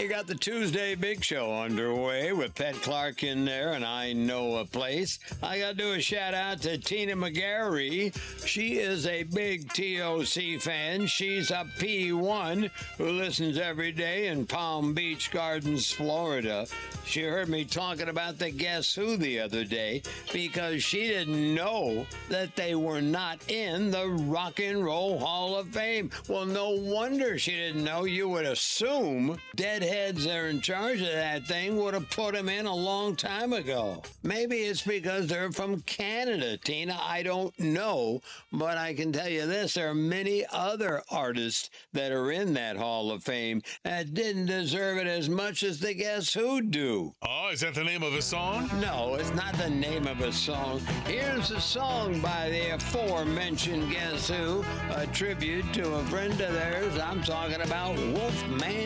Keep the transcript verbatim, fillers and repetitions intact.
You got the Tuesday Big Show underway with Pat Clark in there, and I know a place. I got to do a shout out to Tina McGarry. She is a big T O C fan. She's a P one who listens every day in Palm Beach Gardens, Florida. She heard me talking about the Guess Who the other day because she didn't know that they were not in the Rock and Roll Hall of Fame. Well, no wonder she didn't know. You would assume deadheads that are in charge of that thing would have put them in a long time ago. Maybe it's because they're from Canada, Tina. I don't know, but I can tell you this. There are many other artists that are in that Hall of Fame that didn't deserve it as much as the Guess Who do. Oh, is that the name of a song? No, it's not the name of a song. Here's a song by the aforementioned Guess Who, a tribute to a friend of theirs. I'm talking about Wolfman